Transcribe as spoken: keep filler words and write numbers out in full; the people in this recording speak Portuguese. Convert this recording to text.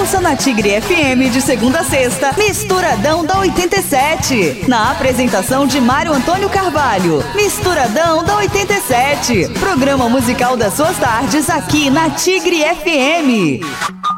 Começa na Tigre F M de segunda a sexta, Misturadão da oitenta e sete. Na apresentação de Mário Antônio Carvalho. Misturadão da oitenta e sete. Programa musical das suas tardes aqui na Tigre F M.